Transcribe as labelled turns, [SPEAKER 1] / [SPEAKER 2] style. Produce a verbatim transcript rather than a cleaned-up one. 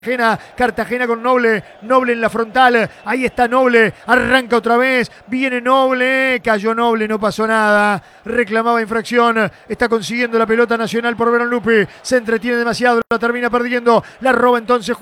[SPEAKER 1] Cartagena, Cartagena con Noble, Noble en la frontal, ahí está Noble, arranca otra vez, viene Noble, cayó Noble, no pasó nada, reclamaba infracción, está consiguiendo la pelota Nacional por Verón Lupi, se entretiene demasiado, la termina perdiendo, la roba entonces